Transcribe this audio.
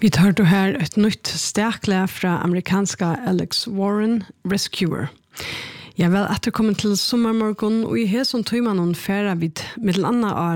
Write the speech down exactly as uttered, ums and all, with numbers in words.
Vi tar då här ett nytt stäkle från amerikanska Alex Warren Rescuer. Jag vill att det kommer till sommarmorgon och i här som tog man någon färra vid mellan andra